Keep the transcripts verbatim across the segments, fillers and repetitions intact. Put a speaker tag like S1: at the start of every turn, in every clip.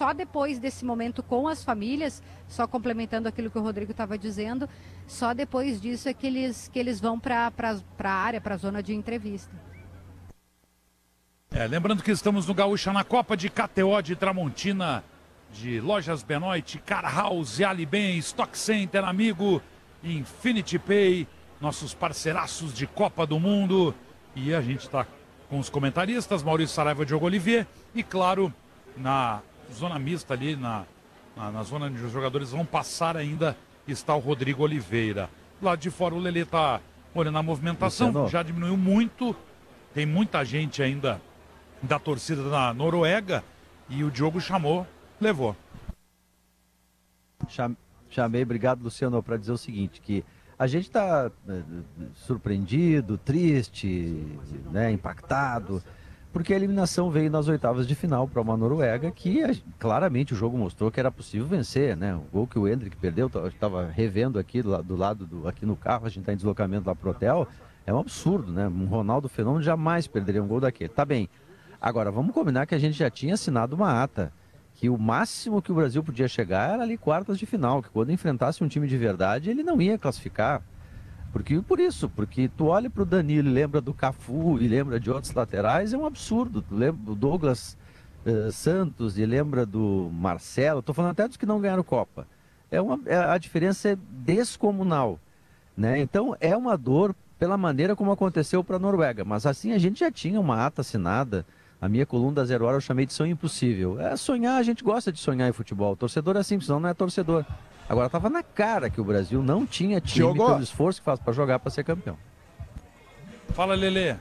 S1: só depois desse momento com as famílias, só complementando aquilo que o Rodrigo estava dizendo, só depois disso é que eles, que eles vão para a área, para a zona de entrevista.
S2: É, lembrando que estamos no Gaúcha na Copa de K T O de Tramontina, de Lojas Benoit, Car House, Alibem, Stock Center, Amigo, Infinity Pay, nossos parceiraços de Copa do Mundo. E a gente está com os comentaristas, Maurício Saraiva e Diogo Olivier. E claro, na zona mista ali, na, na, na zona onde os jogadores vão passar ainda, está o Rodrigo Oliveira. Lá de fora o Lelê está olhando a movimentação, Luciano. Já diminuiu muito, tem muita gente ainda da torcida da Noruega e o Diogo chamou, levou.
S3: Chamei, obrigado Luciano, para dizer o seguinte, que a gente está surpreendido, triste, né, impactado, porque a eliminação veio nas oitavas de final para uma Noruega que claramente o jogo mostrou que era possível vencer, né? O gol que o Endrick perdeu, eu estava revendo aqui do, do lado, do, aqui no carro, a gente está em deslocamento lá pro hotel, é um absurdo, né? Um Ronaldo Fenômeno jamais perderia um gol daquele. Tá bem, agora vamos combinar que a gente já tinha assinado uma ata, que o máximo que o Brasil podia chegar era ali quartas de final, que quando enfrentasse um time de verdade, ele não ia classificar. Porque, por isso, porque tu olha para o Danilo e lembra do Cafu e lembra de outros laterais, é um absurdo. Tu lembra do Douglas uh, Santos e lembra do Marcelo, estou falando até dos que não ganharam Copa. É uma, é, a diferença é descomunal, né? Então é uma dor pela maneira como aconteceu para a Noruega, mas assim a gente já tinha uma ata assinada. A minha coluna da Zero Hora eu chamei de sonho impossível. É sonhar, a gente gosta de sonhar em futebol. O torcedor é assim, senão não é torcedor. Agora estava na cara que o Brasil não tinha time
S4: Jogou.
S3: pelo esforço que faz para jogar para ser campeão.
S2: Fala, Lelê.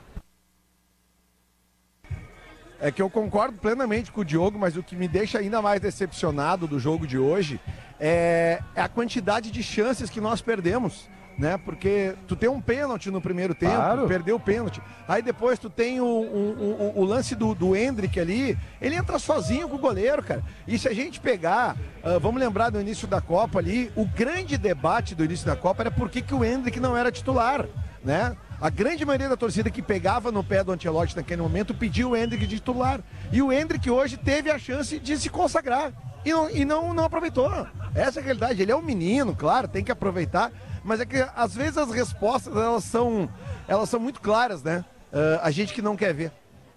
S4: É que eu concordo plenamente com o Diogo, mas o que me deixa ainda mais decepcionado do jogo de hoje é, é a quantidade de chances que nós perdemos. Né? Porque tu tem um pênalti no primeiro tempo, claro. Perdeu o pênalti. Aí depois tu tem o, o, o, o lance do, do Endrick ali, ele entra sozinho com o goleiro, cara. E se a gente pegar, uh, vamos lembrar do início da Copa ali, o grande debate do início da Copa era por que, que o Endrick não era titular, né? A grande maioria da torcida que pegava no pé do Ancelotti naquele momento pediu o Endrick de titular. E o Endrick hoje teve a chance de se consagrar. E não, e não, não aproveitou. Essa é a realidade. Ele é um menino, claro, tem que aproveitar. Mas é que às vezes as respostas elas são, elas são muito claras, né? Uh, a gente que não quer ver.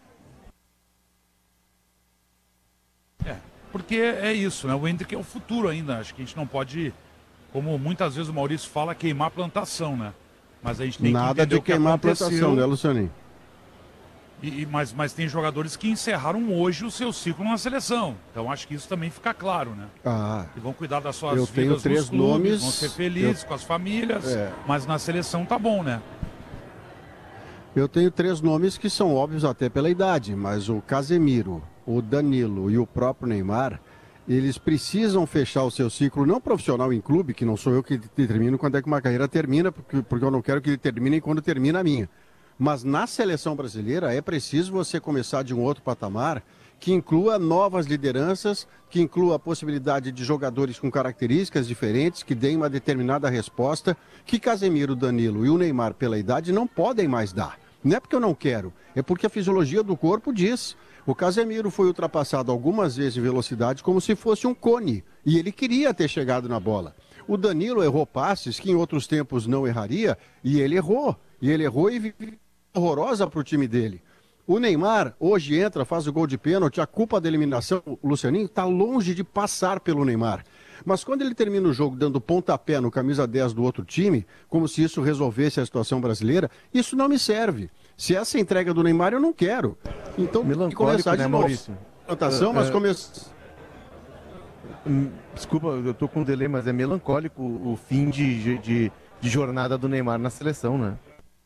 S2: É, porque é isso, né? O Endrick é o futuro ainda. Acho que a gente não pode, como muitas vezes o Maurício fala, queimar a plantação, né? Mas a gente tem
S5: Nada
S2: que entender
S5: de
S2: o que
S5: queimar
S2: aconteceu.
S5: A plantação, né, Lucianinho?
S2: E, e, mas, mas tem jogadores que encerraram hoje o seu ciclo na seleção. Então acho que isso também fica claro, né?
S5: Ah,
S2: que vão cuidar das suas
S5: eu tenho
S2: vidas
S5: três
S2: nos clubes,
S5: nomes,
S2: vão ser felizes
S5: eu...
S2: com as famílias,
S5: é.
S2: Mas na seleção tá bom, né?
S5: Eu tenho três nomes que são óbvios até pela idade, mas o Casemiro, o Danilo e o próprio Neymar, eles precisam fechar o seu ciclo, não profissional em clube, que não sou eu que determino quando é que uma carreira termina, porque, porque eu não quero que ele termine quando termina a minha. Mas na seleção brasileira é preciso você começar de um outro patamar que inclua novas lideranças, que inclua a possibilidade de jogadores com características diferentes, que deem uma determinada resposta, que Casemiro, Danilo e o Neymar, pela idade, não podem mais dar. Não é porque eu não quero, é porque a fisiologia do corpo diz. O Casemiro foi ultrapassado algumas vezes em velocidade como se fosse um cone, e ele queria ter chegado na bola. O Danilo errou passes que em outros tempos não erraria, e ele errou. E ele errou e horrorosa para o time dele. O Neymar hoje entra, faz o gol de pênalti, a culpa da eliminação, o Lucianinho, está longe de passar pelo Neymar. Mas quando ele termina o jogo dando pontapé no camisa dez do outro time, como se isso resolvesse a situação brasileira, isso não me serve. Se essa é a entrega do Neymar, eu não quero. Então tem que começar de
S6: né,
S5: novo.
S6: Maurício?
S5: Anotação, mas começa...
S6: Desculpa, eu tô com um delay, mas é melancólico o fim de, de, de jornada do Neymar na seleção, né?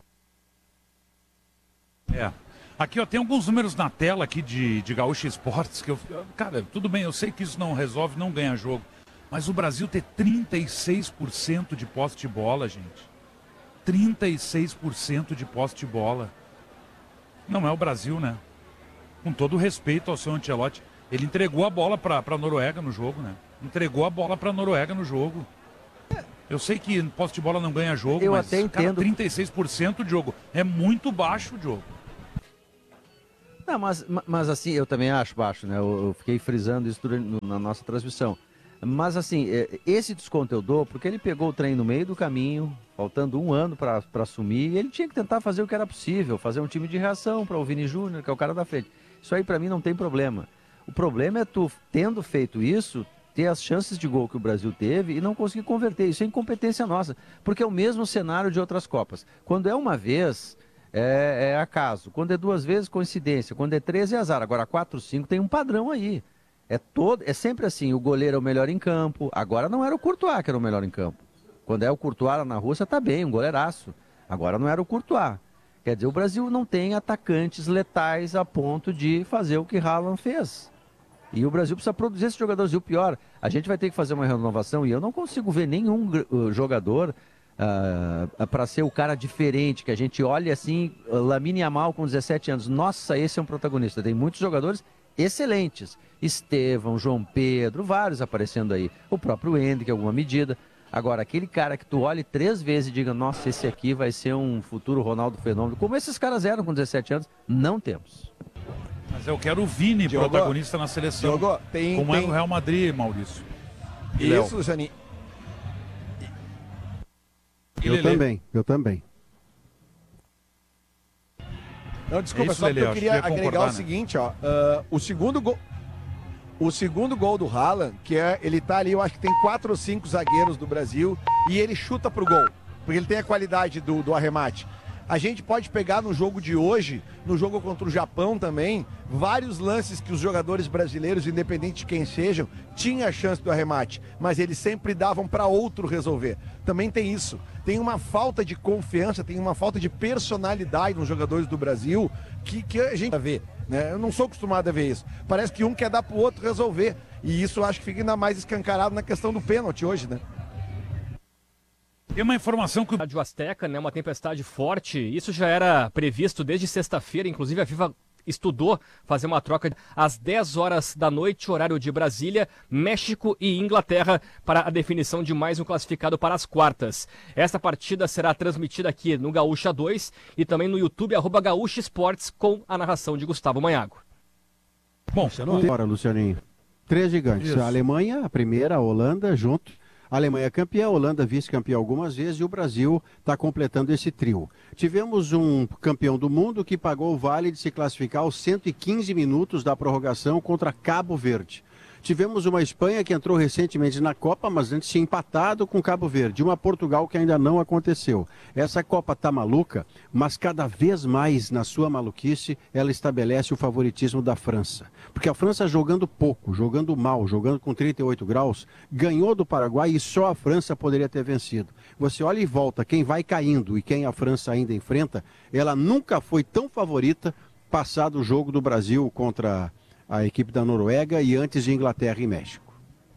S2: É. Aqui, ó, tem alguns números na tela aqui de, de Gaúcha Esportes que eu... Cara, tudo bem, eu sei que isso não resolve, não ganha jogo. Mas o Brasil ter trinta e seis por cento de posse de bola, gente. trinta e seis por cento de posse de bola. Não é o Brasil, né? Com todo o respeito ao seu Ancelotti, ele entregou a bola para a Noruega no jogo, né? Entregou a bola para a Noruega no jogo. Eu sei que posse de bola não ganha jogo,
S3: eu
S2: mas
S3: até
S2: cara,
S3: entendo.
S2: trinta e seis por cento de jogo é muito baixo, Diogo.
S3: Não, mas, mas assim, eu também acho baixo, né? Eu, eu fiquei frisando isso durante, na nossa transmissão. Mas assim, esse desconto eu dou porque ele pegou o trem no meio do caminho, faltando um ano para assumir, e ele tinha que tentar fazer o que era possível, fazer um time de reação para o Vini Júnior, que é o cara da frente. Isso aí para mim não tem problema. O problema é tu, tendo feito isso, ter as chances de gol que o Brasil teve e não conseguir converter. Isso é incompetência nossa, porque é o mesmo cenário de outras Copas. Quando é uma vez, é, é acaso. Quando é duas vezes, coincidência. Quando é três, é azar. Agora, quatro, cinco, tem um padrão aí. É, todo, é sempre assim, o goleiro é o melhor em campo. Agora não era o Courtois que era o melhor em campo. Quando é o Courtois lá na Rússia, tá bem, um goleiraço. Agora não era o Courtois. Quer dizer, o Brasil não tem atacantes letais a ponto de fazer o que Haaland fez. E o Brasil precisa produzir esses jogadores. E o pior, a gente vai ter que fazer uma renovação e eu não consigo ver nenhum uh, jogador uh, para ser o cara diferente, que a gente olha assim, uh, Lamine Yamal com dezessete anos. Nossa, esse é um protagonista. Tem muitos jogadores excelentes. Estevão, João Pedro, vários aparecendo aí. O próprio Hendrick, em alguma medida. Agora, aquele cara que tu olhe três vezes e diga, nossa, esse aqui vai ser um futuro Ronaldo Fenômeno. Como esses caras eram com dezessete anos, não temos.
S2: Mas eu quero o Vini, Diogo, protagonista na seleção.
S4: Diogo, tem,
S2: como
S4: tem...
S2: é no Real Madrid, Maurício.
S4: E isso, Lucianinho.
S5: Eu Lelê. também, eu também.
S4: Não, desculpa,
S2: é isso,
S4: só
S2: Lelê,
S4: porque eu queria agregar o
S2: né?
S4: seguinte, ó. Uh, o segundo gol... O segundo gol do Haaland, que é, ele tá ali, eu acho que tem quatro ou cinco zagueiros do Brasil, e ele chuta pro gol, porque ele tem a qualidade do, do arremate. A gente pode pegar no jogo de hoje, no jogo contra o Japão também, vários lances que os jogadores brasileiros, independente de quem sejam, tinham a chance do arremate, mas eles sempre davam para outro resolver. Também tem isso. Tem uma falta de confiança, tem uma falta de personalidade nos jogadores do Brasil que, que a gente vê. Né? Eu não sou acostumado a ver isso. Parece que um quer dar pro outro resolver. E isso eu acho que fica ainda mais escancarado na questão do pênalti hoje, né?
S2: Tem uma informação que o
S7: Rádio Azteca, né, uma tempestade forte, isso já era previsto desde sexta-feira, inclusive a FIFA estudou fazer uma troca às dez horas da noite, horário de Brasília, México e Inglaterra, para a definição de mais um classificado para as quartas. Esta partida será transmitida aqui no Gaúcha dois e também no YouTube, arroba Gaúcha Esportes, com a narração de Gustavo Manhago.
S2: Bom,
S5: agora, Lucianinho. Três gigantes,
S2: Isso.
S5: a Alemanha, a primeira, a Holanda, junto. A Alemanha é campeã, a Holanda vice-campeã algumas vezes e o Brasil está completando esse trio. Tivemos um campeão do mundo que pagou o vale de se classificar aos cento e quinze minutos da prorrogação contra Cabo Verde. Tivemos uma Espanha que entrou recentemente na Copa, mas antes tinha empatado com Cabo Verde. Uma Portugal que ainda não aconteceu. Essa Copa tá maluca, mas cada vez mais na sua maluquice ela estabelece o favoritismo da França. Porque a França jogando pouco, jogando mal, jogando com trinta e oito graus, ganhou do Paraguai e só a França poderia ter vencido. Você olha e volta, quem vai caindo e quem a França ainda enfrenta, ela nunca foi tão favorita passado o jogo do Brasil contra a equipe da Noruega e antes de Inglaterra e México.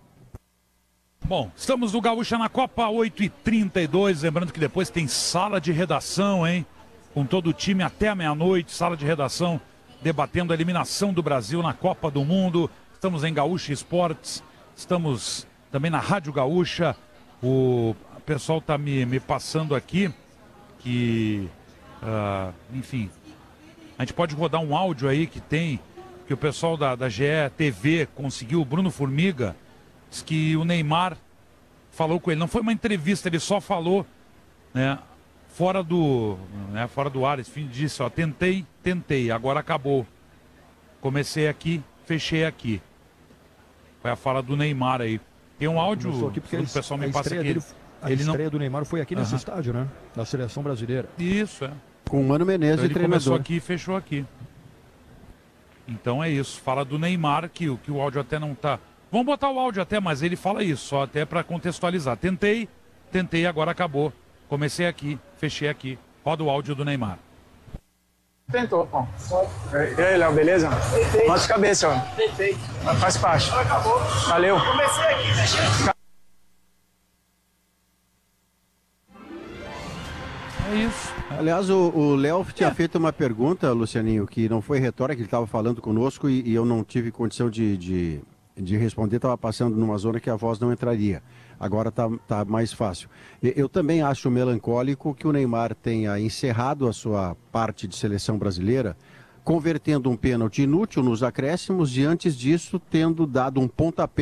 S2: Bom, estamos no Gaúcha na Copa, oito e trinta e dois, lembrando que depois tem sala de redação, hein? Com todo o time até a meia-noite, sala de redação, debatendo a eliminação do Brasil na Copa do Mundo. Estamos em Gaúcha Esportes, estamos também na Rádio Gaúcha. O pessoal está me, me passando aqui que, uh, enfim, a gente pode rodar um áudio aí que tem... que o pessoal da, da G E T V conseguiu, o Bruno Formiga, diz que o Neymar falou com ele, não foi uma entrevista, ele só falou, né, fora do, né, fora do ar, enfim, disse, ó, tentei, tentei, agora acabou. Comecei aqui, fechei aqui. Foi a fala do Neymar aí. Tem um áudio,
S8: aqui porque
S2: o pessoal me passa aqui.
S8: Dele, a
S2: ele
S8: estreia
S2: não...
S8: do Neymar foi aqui nesse uh-huh. estádio, né, da seleção brasileira.
S2: Isso, é.
S5: Com o Mano Menezes
S2: então,
S5: e
S2: ele
S5: treinador.
S2: Começou aqui e fechou aqui. Então é isso, fala do Neymar, que, que o áudio até não tá... Vamos botar o áudio até, mas ele fala isso, só até para contextualizar. Tentei, tentei, agora acabou. Comecei aqui, fechei aqui. Roda o áudio do Neymar.
S9: Tentou, pô. E aí, Léo, beleza? Tentei. Bate cabeça, ó. Tentei. Faz parte. Acabou. Valeu. Comecei aqui, fechei.
S2: É isso.
S5: Aliás, o Léo tinha é. feito uma pergunta, Lucianinho, que não foi retórica, ele estava falando conosco e, e eu não tive condição de, de, de responder, estava passando numa zona que a voz não entraria. Agora está tá mais fácil. Eu também acho melancólico que o Neymar tenha encerrado a sua parte de seleção brasileira convertendo um pênalti inútil nos acréscimos e antes disso tendo dado um pontapé